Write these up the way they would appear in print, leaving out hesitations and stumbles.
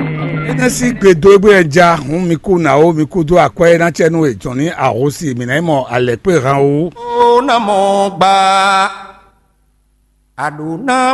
Nasi gbedo egbe eja hun mi ku na o mi ku do akwa na chenu ejon ni arosi mi na mo alepe ran o. O na mo gba Aduna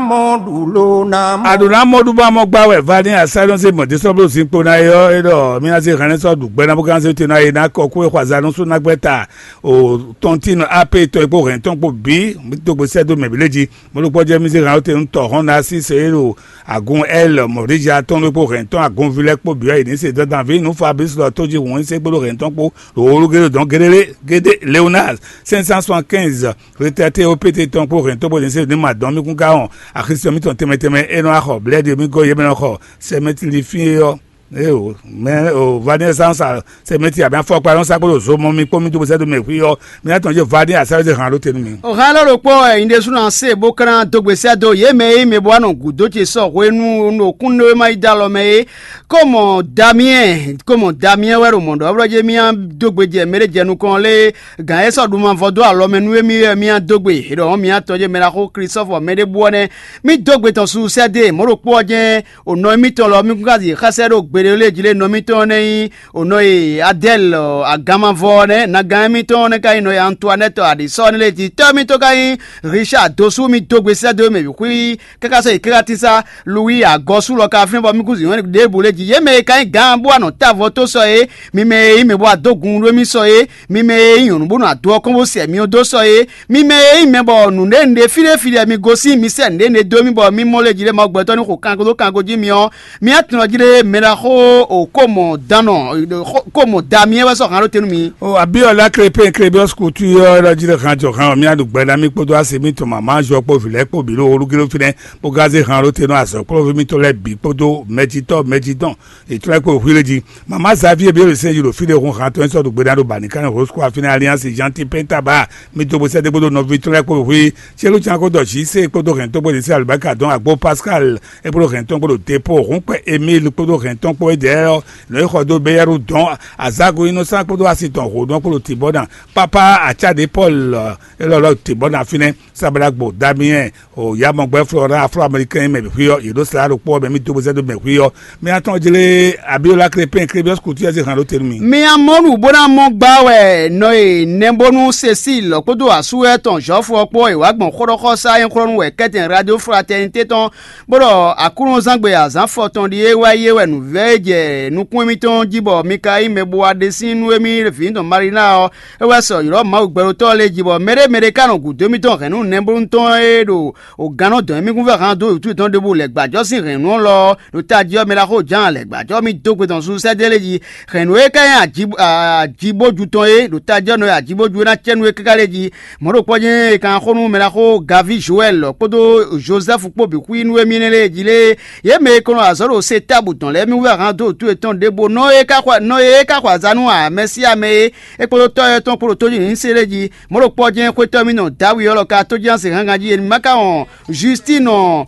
modu ba mo gba we va ni asylum se mo de so blo sin po na yo edo mi na se kan so dugbe na bo kan se te na ye na ko ku kwa za no so na gbeta o tontino ape to epo ren ton po bi mi to gbe se do me bileji mo lo po je mi se ran o te nto hon na si se ero agun el mo rija ton epo ren ton agun vile po bi e ni se dan vi nu fa bis lo to ji won se gbo ren ton po o gere don gede Leonard 575 retraité au PT ton po ren to bo ni se ni madon mi kun ka on a Christian mi ton temeteme eno a ho blede mi go ye me no ho se meti li fi yo o me o Vanessa sa se meti a bien fo pa lon sa ko so mo mi po mi to se do me fi yo mi aton je Vanessa sa de ran lo tenu mi o ha lo po inde suna se bo kan to gbe se do ye me bo anu gudo che so ko enu no kun no ma ida lo me como Damien we ro mondo abro je mi an dogbe je mere je nu kon le gan e so du man fodo alo me nu mi an dogbe do mi aton je me la ko Christopher me de bo ne mi dogbe ton su se de mo ro po je o no mi ton lo mi kun ka di khase ro berele jile no mi ton nei ono e Adel agama vone na gami ton kai no Antoinette Addison le ti to mi to kai Richard dosu mi to gbese do me ku kaka so ikratisa Louis agosu lo ka fin bo mi kuzi won de bole ji ye me kai gan bo anu ta vo to so e mi me bo adogun ro mi so e mi me yun bo na do kon bo se mi o do so e mi me bo nu nde file mi go si mi se nde do mi bo mi mo le jile mo gbe to ni ko kan go ji mi o mi atun jile me la o como Damien wa so kan lo tenu mi o Abiola Crebios kutu yo lo jire kan jo kan mi adugbe la mi podo ase mi to mama jo po file po bi lo orugiro fine po gaze kan lo tenu aso po mi to le bi podo meji don e to le po fileji mama Xavier bi o se yo file ron kan to so dugbe da do bani kan ro squad fine alliance gentil pentaba mi to bo se de podo no vi to le po wi se lo chan ko do si se podo kan to bo se albaka don agbo Pascal e podo kan to podo tepo ron pe Emile podo kan to po de le khodo beyaru don azago innocent podo asiton ro don ko ti bodan papa achade Paul lo ti bodan fine sabalagbo Damien o yamogbe Flora Afro-American me bi yo ido slaro po be mi to bo se do me bi yo mi aton jele Abiola Crebios kutu ya se kan lo tenu mi amoru bona mo gba we no e nembonu Cecile podo asuwe ton jofo po iwagbon koroko sa yin korun we keten radio fraternité ton boro akurun zangbe azan foton di ewaye we nu veje nukun mi ton jibo Mikai mebo adesinu emi refin ton marina o ewe so iro ma ogbero to le jibo mere kanu gudo mi ton renu nembo ton edo o gano don mi kun fe kan do tu ton debo le gbajo sin renu lo taji o mi la ko jan le gbajo mi dogbe ton su se deleji renu e kan ajiboju ton e lo taji no ajiboju na chenu e kakaleji mo ro poje kan khonu mi la ko Gavi Joel podo Joseph Pobi ku inu emi nele jile ye me kono azoro se tabu ton le mi we kan do tu ton debo no e ka kwa zanu a Messi ame e ko to ton pro to ni sereji mo ro poje ko to mi no dawi olo ka to jan se hangaji en maka on Justine o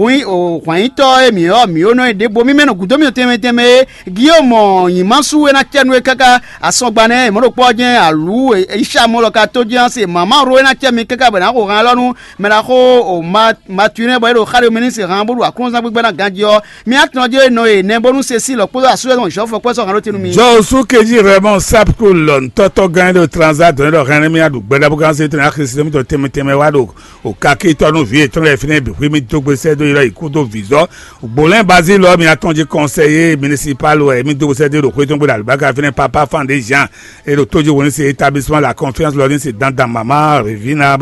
hwan to e mi o no debo mi meno gudo mi teme Guillaume yimansu e na chenu e kaka asogbane mo ro poje alu isha mo lo ka to jan se mama ro e na chemi kaka bana ko ran lonu me la ko o matune bo ro khare mi ni se ran bodu akun san gbegbe na ganjo mi atno je no e ne bonu Cecile po asuwe don jo fo po so kan lo tenu mi jo su keji Raymond Sapcool toto gan de transat don do kan mi adugbe da bu kan se tena Christian mi to teme wa do o kaki to no vie to le fine bi mi to gbe se do iro ikudo viso Bolin Basile mi atonje conseiller municipal o mi to se de ro ko to gbe albaka fine papa fan des gens et le toji woni se établissement la confiance lo ni se dans mama revina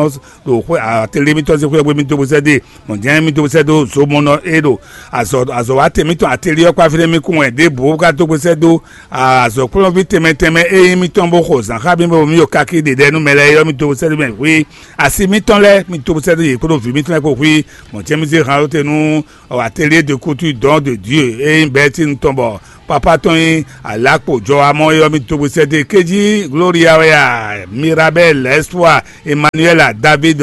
do ko a tele mi to se ko mi to se de mon jan mi to se do so mono edo azo wa temi to atelier kwa fine mi kun e de bo ka to gbe se do azo ko vi teme mi ton bo ko zan ka bi mo mi o kaki de nu mele yo mi to se de oui asi mi ton le mi to se de ko do vi mi ton ko oui mon jan mi se ran o tenu atelier de couture don de Dieu et betin tombo papa tonyin alapojo amoyomi togbesede keji gloria oya mirabel espoir emmanuel david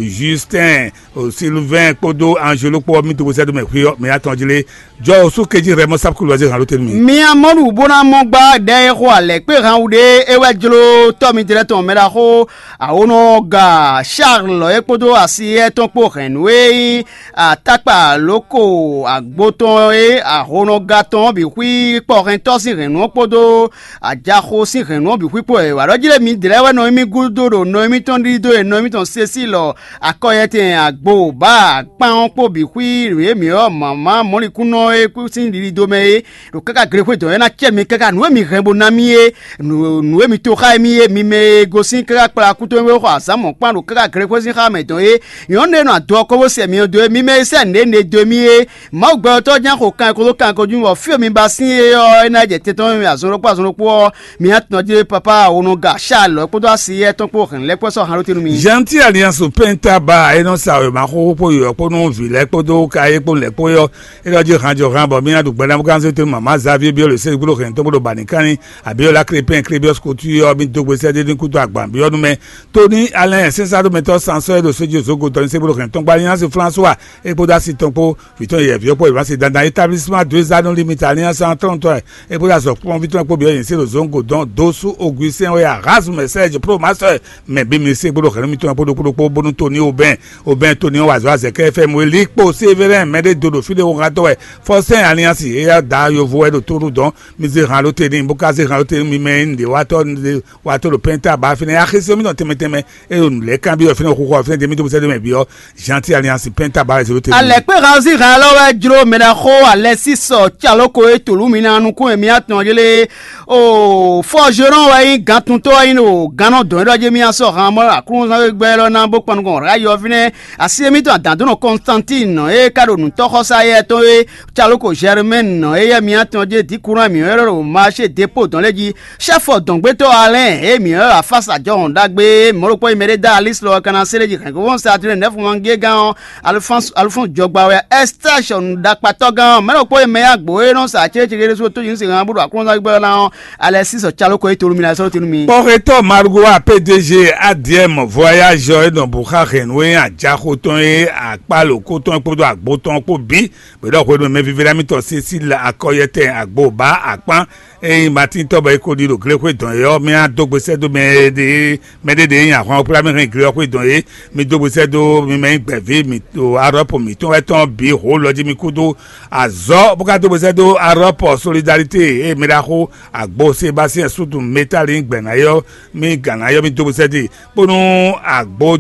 justin sylvain kodo angelo po mi togbesede me atonjile jo osu keji remo sapkulu aze halo tenu mi amoru bona mo gba de ko ale pe ran ude ewe jolo to mi director me da ko awono ga charles ekpodo asi eton po renwe atapa loko agboton ahono gaton bi kwi po ren to si renu podo ajaho si renu bi kwi po wa rojile mi direwe no mi gudoro no mi ton dido no mi ton sesi lo akoyete agbo ba pan po bi kwi re mi o mama mo likuno ku sin dido me ro kaka grefe to na chemi kaka no mi rembo na mi no mi to kha mi me gosin kaka pra ku to me ko asamo pan ro kaka grefe sin kha me to yon ne no ado ko se mi do mi me se ne do mi ma gbo to jan ko kan ko ju wo fi mi ba sin na je te to mi azoro po mi atno je papa onu ga sha lo po do asi e to po kan le po so han ro tinu mi Gentil alliance penta ba e no sa ma ko po yo po no vi le po do ka e po le po yo e do je kan jo kan bo mi na du gbela mo kan se te mama Xavier bi o le se gbolo kan to bo do banikani abi o la crepin crebios ko tu yo mi do gbese de ku to agban bi odun me Tony Alain sensa do meto sanso e do se je zogo to se gbolo kan to gba alliance François e po da si ton po viton ye vi po e se dans établissement 2 années limite alliance 133 e po da so po viton po bi o se do zongo don dosu Augustin o ya ras message pro master me bi mi se gbolo kan mi to po do po bonu Tony Oben Tony o wazo ze KFM we lipo Severin mede dodo file o gato e Forcing alliance e da yo vo e do turu don mi ze ran lo teni mboka ze ran lo teni mi me ndi wato lo penta ba fine a khise mi don teme e o le kan bi o fine ko fine de mi to se de me bi o Gentil alliance penta ba ze lo teni ale pe razi ran lo we juro me da ko ale siso tialoko e tolu mi na nu ko mi atan jele o forgeron we gantun to yin o ganon don do je mi aso ran mo akurun sa gbe lo na bo panu kon ra yo fine asi mi to dan don Constantine e kado nu to ko sa ye to e tialoko Germaine no e mi atan je di kuran mi ro ma se depot don leji chef odongbe to Alain e mi a face John dagbe mo ro po imere da Alice lo kana seleji kan ko won sa 39 wan ge gan Alphonse jogba we station da pato gan mo ro po me agbo e no sa chechire so to yin se gan buru akun sa gbe la Alexis o tialoko e tolu mi la so tinu mi Poreto Margot PDG ADM voyage e don buka renwe ajaho ton e apalo koton podo agboton po bi bedo ko do me vivera mi to Cécile akoyete agbo ba apan e Martin to ba ko di lo gre ko don yo mi adogbese do me de yan kan opera mi rin gre ko don e mi dogbese do mi me gbeve mi to aropo mi to eton bi ho loji mi kudo azo buka dogbese do aropo solidarité e mi da ko agbo Sébastien Soudou metali ngbenayo mi ganayo mi dogbese di bonu agbo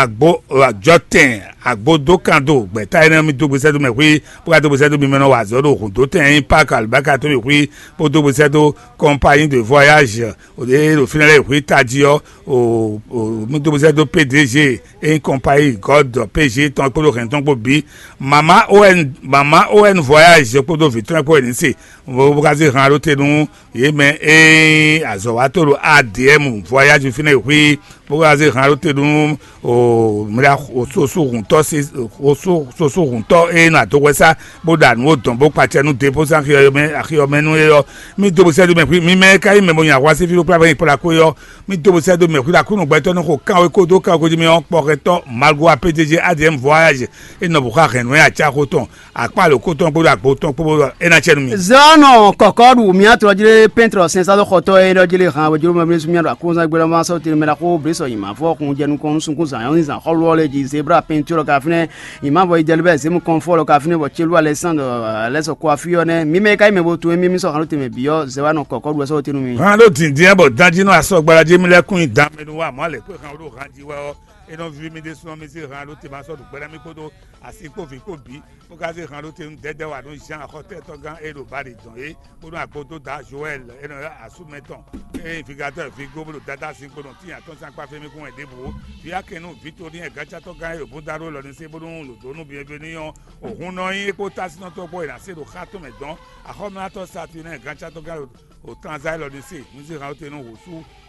joten agbo dokando gbeta ina mi dogbese do me wi buka dogbese do mi me no wa zo do kun to ten park albaka to mi wi bo dogbese do compagnie de voyage o de lo finale wi tajio o mi dogbese do PDG et compagnie God PG ton ko lo ken ton ko bi mama on voyage ko do vitran ko ni se buka ze ran rote nu ye me azo wa to lo ADM voyage finale wi buka ze ran rote nu o mira o so runto se o so runto e na to wesa boda nu o don bo pate nu depo san ki o menu yo mi do se do mi me kai me mo yan wa se fi lo pra pour la ko yo mi do se do me ku la ku nu gbe to nu ko kan ko do kan ko ji mi on Poreto Margot PDG ADM voyage e no buka renwe a cha ko ton apa lo ko ton po la ko ton po e na chenu mi zano kokodu mi atro jile peintre sensa do khoto e do jile kan wajuro ma mi sumia ko za gbera ma so ti me la ko briso yima fo kun jenu kon sun kun za yon za kholo le ji zebra peinture ka fine yima bo idelbe ze mu confort ka fine bo chelu Alexandre leso ko afione mi me kai me bo tu mi so kan lo te me bio zewano kokodu so ti nu mi ran lo tin dia bo danji no aso gbara je mi lekun idan menu wa mo le pe kan ro kan ji wa e no vi mi de so mi se ran lo te ma so du gbara mi ko do asiko fi ko bi o ka se ran lo te dede wa no jan akote to gan e lo bari don e o no agbodo da Joel e no asumeton e figateur fi go bo dada sin ko no ti an ton san pa fe mi kun e debo fi akenu Victorien gacha to gan e bo daro lo ni se bo lo do nu bienvenue ohun no yin ko tasino to bo ira se do khato me don a ho ma to satine gacha to gan o transail lo ni se mi se ran lo te no wo su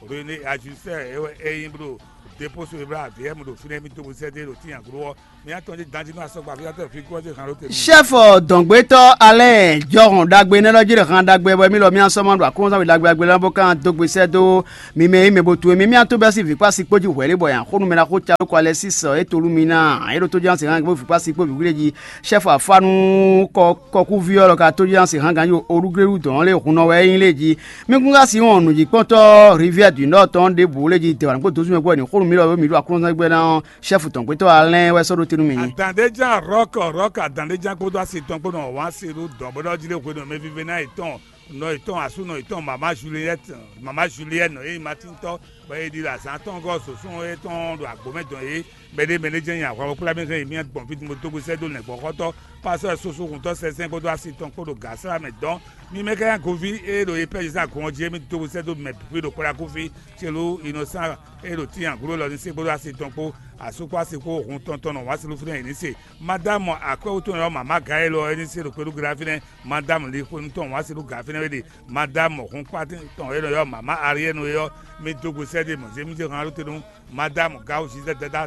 rene ajusteur e bro dépôt sur bras vie mo do fine mi to bo sede lo ti an gro mi aton je danji no asogba fi ato fi ko je kan lo te chef dongbeto ale joron dagbe ne loji re kan dagbe bo mi lo mi an so mo do akon sa we dagbe lo bo kan dogbe se do mi me bo tu mi an to be si fi pa si poju wele bo yan khonu mi na ko cha ko ale 6 e tolu mi na e ro to jan se ran bo fi pa si po bi wileji chef afanu ko ku vi oro ka to jan se ran gan yo orugreru don le kun no we yin leji mi kun ga si won nu ji poto rivière du nord ton de bo leji te wa ko to su me ko ni khonu mi lo mi do akon sa gbe na chef dongbeto ale we so do tinu mi ni Adandeja rock adandeja ko do asiton ko no wa siru don bodo jile ko no me vive na iton no iton asu no iton mama Juliette no e matinto ba e di la santon go so sun e ton do agbo meton e bede manager yan kwa ko la me kan mi an bon fit mo to go se do le bokoto passer soso kun to se ko do asiton ko do gasa me don mi me kan ko vi e do e pe sa ko je mi to go se do me pe do ko fi chelo innocent e do ti an gro lo ni se ko do asiton ko asukwa se ko ohun tonton no wa se lo fun ni se madam akwe to no mama gaelo eni se lo pelu grafine madam le ko ton wa se lo grafine we madam ohun pa ton e yo mama ariye no yo mi dogo se de mo se mi je kan ro te no madam gawo si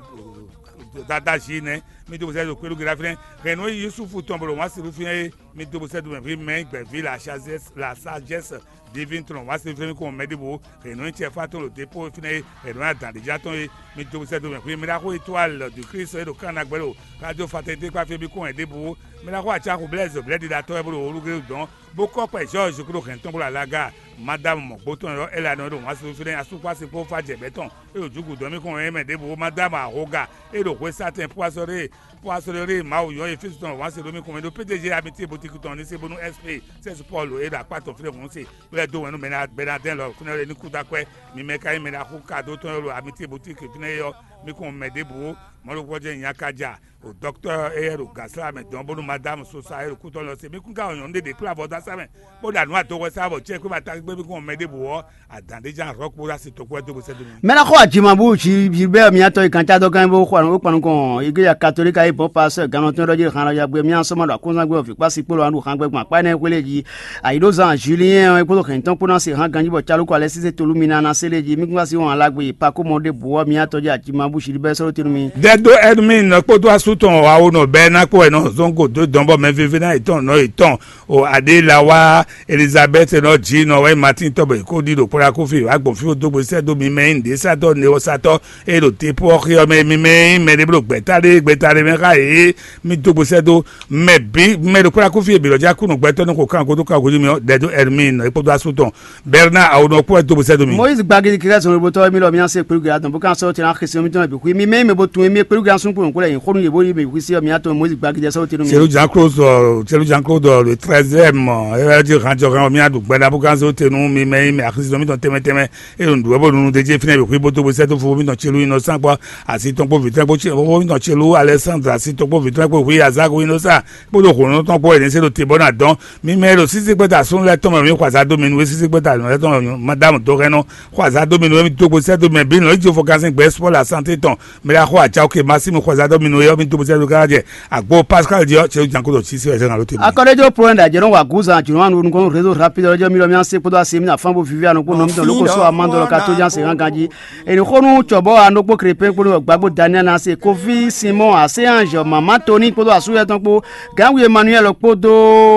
dada shi ne mi dogo se lo pelu grafine reno yusufu ton bo wa se lo fun mi dogo se do me me gbe vi la sagesse divine tron wa se fun ko medibo reno ti e fa ton lo dépôt fine reno dan déjà ton mi dogo se do me mi la ko étoile du Christ et do kan agbelo radio fraternité kwa fe bi ko edebo mi la ko acha ko blaise bledi da to e bo orugre don bo ko pe George ko kan ton bo la laga madame mo boton ro ela no do wa se fun asukwa se ko fa je beton e ojugu do mi ko e me debo madame ahoga e do ko certain poissonnerie ma o yo e fi ton wa se do mi ko do PDG habité boutique ton ni se bonu SP c'est Paul e da pa ton frère mon se ble do wenu me na Bernardin lo fun ni ku da kwe mi me kai me na ko ka do ton lo habité boutique fun yo mi ko me debo mo lo ko je yan kaja o docteur ero gasla me don bonu madame sosa ero ku ton lo se mi ku ga oyan de plan boda sa me bo da nu ato ko sa bo che ko ba ta gbe mi ko me debo adandeja rock bo se to ko do bo se do mi me la ko ajimabu ji be mi ato kan ta do kan bo ko o panu ko ige ya catholique ai bo passe ganon ton roji kan ya gbe mi an so mo da ko san gbe fi pa si polo anu kan gbe pa na ko leji ai do zan Julien e ko kan ton ko na se han ganji bo chalu ko ale si se tolu mi na se leji mi ku si won alagbe pa ko mo de bo mi ato ja ajimabu ji be so tinu mi dedo admin ko do asuton wa o no be na ko e no zongo do donbo me vive na iton no iton o Adelawa Elizabeth no ji no we Martin tobe ko di do pora ko fi agbo fi o do se do mi me inde sa to ne o sa to e do te po ri me de blo gbetare me ka e mi do se do me bi me do pora ko fi e bi lo ja kunu gbeto no ko kan ko do ka ko mi dedo admin ko do asuton Bernard a o no ko do se do mi Moise gbagi kire so bo to mi lo mi an se pelu ga don bo kan so ti na khisi mi ton bi ku mi me bo tun mi pelu ga sun ko le yin khonu ye bo ni bi ku si mi ato Moise gbagi je so ti mi Chelou Jean-Claude le 13e e di ranjo kan mi adu gbe da bo kan so te nu mi me akhisi mi ton teme e ndo bo nu de je fine bi ku bo to bo se to fo mi ton Chelou Innocent po asi ton po vitre po mi ton Chelou Alexandre asi ton po vitre po wi Azago Innocent po do ko no ton po e se do te bona don mi me lo sisi pe ta sun le ton mi kwa za do mi nu sisi pe ta le ton madame do reno kwa za do mi nu mi to bo se do me bi no je focus gbe sport la santé ton me la ko acha o ke Massimo kwa za do mi nu yo mi to bo se do garaje agbo Pascal Dio Chelou Jean-Claude si se na lo te akorejo point da jeron wa guza juno anu ko réseau rapide rojo mi lo mi an se podo asemi na fambo vivi anu ko no mi don lo ko so amando lo ka to jan se ran ganji eni ko nu chobo anu po crepe ko gbagbo Daniel na se Kofi Simon ase Ange mama Tony podo asuye ton po ganwe Emmanuel podo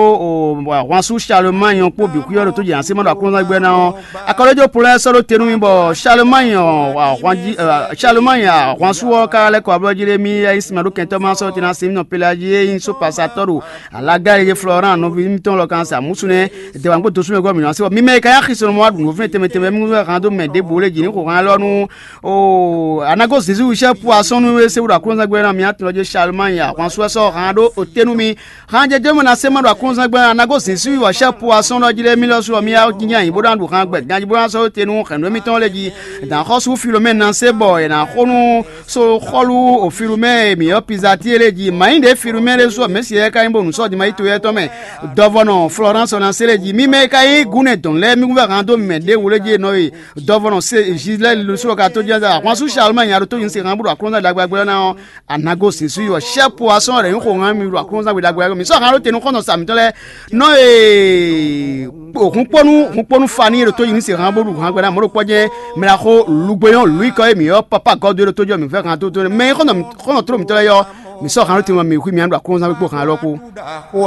o wa su Charlemagne yon po bi ku yo to jan se mo da ko na gbe na akorejo point so lo tenu mi bo Charlemagne wa wanji Charlemagne wa su o ka le ko abojire mi Ismail do kento ma so ti na se mi no pelagie in so passator alaga ye Florent no mi ton lo kan sa musune de wan ko to sume go mi na se mi me ka ya khiso mo adu no fun teme mi rando me de bole jini ko kan lo nu o anago zizu she poisson nu se wura kunza gbe na mi atloje Charlemagne ya wan so so rando o tenu mi kan je mo na se mo da kunza gbe anago zizu wa she poisson no jile mi lo so mi ya kinyan bo dan du kan gbe ganji bo so tenu kan no mi ton leji dan khosu Philomène na se boy na khonu bonu so kholu o firume mi o pizatiere ji mainde firume le so mesi e kai bonu so di mai to e to me dovono Florence on sele ji mi me kai gune don le mi gouvernement do mi de wole ji no dovono se jile lu so ka to jaza kwa su shalma nya to yin se kan buru akron da dagbagbe na anago se su yo chef poisson re ko ngam mi ru akron da dagbagbe mi so kan ro tenu kono sam to le no okun ponu fani re to yin se kan buru kan gbe na mo ro poje mi la ko lugbeyon lui ko mi o papa god de to jo mi fe kan to me kono tro mi to le yo mi so kan ro tenu mi ku mi andu akron da gbe kan lo ko